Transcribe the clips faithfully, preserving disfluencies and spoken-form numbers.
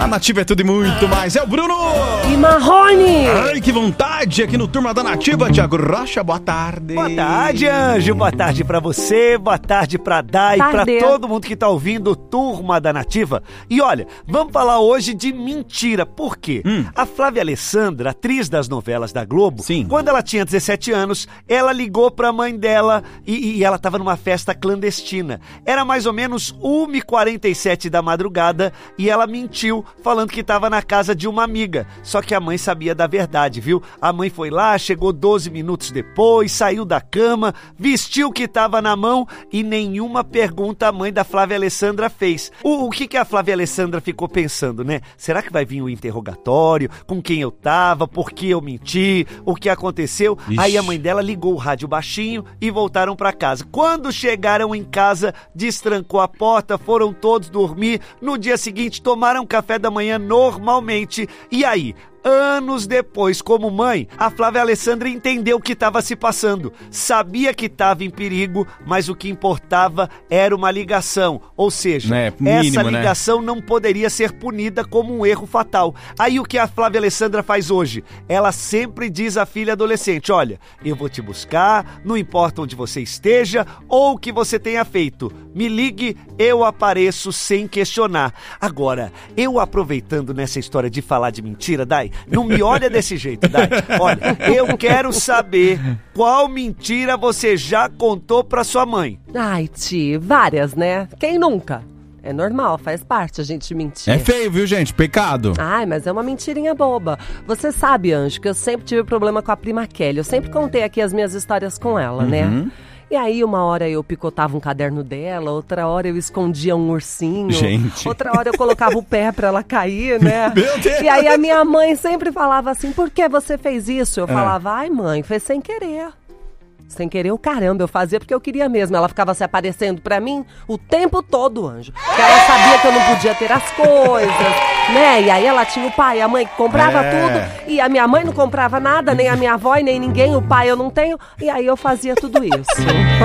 A Nativa é tudo e muito mais. É o Bruno e Marrone. Ai, que vontade aqui no Turma da Nativa. Thiago Rocha, boa tarde. Boa tarde, Anjo. Boa tarde pra você, boa tarde pra Dai, pra todo mundo que tá ouvindo o Turma da Nativa. E olha, vamos falar hoje de mentira. Por quê? Hum. A Flávia Alessandra, atriz das novelas da Globo, Sim. quando ela tinha dezessete anos, ela ligou pra mãe dela e, e ela tava numa festa clandestina. Era mais ou menos uma e quarenta e sete da madrugada e ela mentiu, falando que estava na casa de uma amiga. Só que a mãe sabia da verdade, viu? A mãe foi lá, chegou doze minutos depois, saiu da cama, vestiu o que estava na mão e nenhuma pergunta a mãe da Flávia Alessandra fez. O, o que, que a Flávia Alessandra ficou pensando, né? Será que vai vir o interrogatório? Com quem eu tava? Por que eu menti? O que aconteceu? Ixi. Aí a mãe dela ligou o rádio baixinho e voltaram para casa. Quando chegaram em casa, destrancou a porta, foram todos dormir. No dia seguinte, tomaram café da manhã normalmente. E aí? Anos depois, como mãe, a Flávia Alessandra entendeu o que estava se passando. Sabia que estava em perigo, mas o que importava era uma ligação. Ou seja, é, mínimo, essa ligação né? não poderia ser punida como um erro fatal. Aí o que a Flávia Alessandra faz hoje? Ela sempre diz à filha adolescente, olha, eu vou te buscar, não importa onde você esteja ou o que você tenha feito. Me ligue, eu apareço sem questionar. Agora, eu aproveitando nessa história de falar de mentira, Dai, não me olha desse jeito, Dai. Olha, eu quero saber qual mentira você já contou pra sua mãe. Ai, Ti, várias, né? Quem nunca? É normal, faz parte a gente mentir. É feio, viu, gente? Pecado. Ai, mas é uma mentirinha boba. Você sabe, Anjo, que eu sempre tive problema com a prima Kelly. Eu sempre contei aqui as minhas histórias com ela, uhum. né? E aí, uma hora eu picotava um caderno dela, outra hora eu escondia um ursinho. Gente. Outra hora eu colocava o pé pra ela cair, né? Meu Deus! E aí a minha mãe sempre falava assim, por que você fez isso? Eu é. falava, ai mãe, foi sem querer. Sem querer o caramba, eu fazia porque eu queria mesmo. Ela ficava se aparecendo pra mim o tempo todo, Anjo. Porque ela sabia que eu não podia ter as coisas, né? E aí ela tinha o pai e a mãe que comprava é. tudo. E a minha mãe não comprava nada, nem a minha avó e nem ninguém. O pai eu não tenho. E aí eu fazia tudo isso.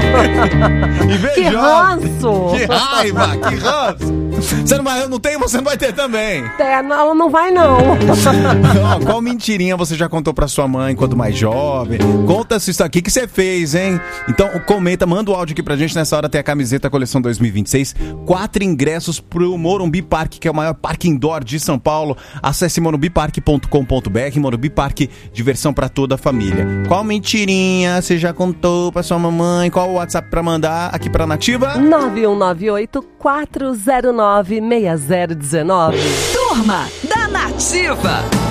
Que ranço! Que raiva, que ranço! Você não vai, eu não tenho, você não vai ter também. É, não, ela não vai não. Ó, qual mentirinha você já contou pra sua mãe quando mais jovem? Conta isso aqui que você fez, hein? Então comenta, manda o áudio aqui pra gente. Nessa hora tem a camiseta coleção dois mil e vinte e seis. Quatro ingressos pro Morumbi Park, que é o maior parque indoor de São Paulo. Acesse morumbi park ponto com ponto b r. Morumbi Park, diversão pra toda a família. Qual mentirinha você já contou pra sua mamãe? Qual o WhatsApp pra mandar aqui pra Nativa? nove um nove oito, quatro zero nove, seis zero um nove. Turma da Nativa.